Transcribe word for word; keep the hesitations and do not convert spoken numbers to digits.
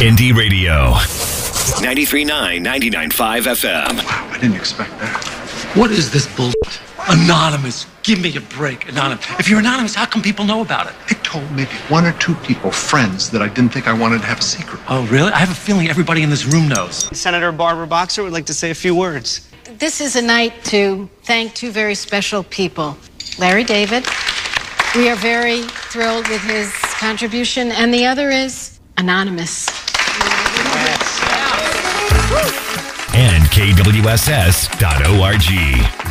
Indie Radio. ninety-three point nine, ninety-nine point five F M. Wow, I didn't expect that. What is this bullshit? Anonymous. Give me a break, Anonymous. If you're anonymous, how come people know about it? I told maybe one or two people, friends, that I didn't think I wanted to have a secret. Oh, really? I have a feeling everybody in this room knows. Senator Barbara Boxer would like to say a few words. This is a night to thank two very special people. Larry David. We are very thrilled with his contribution. And the other is Anonymous. And K W S S dot org.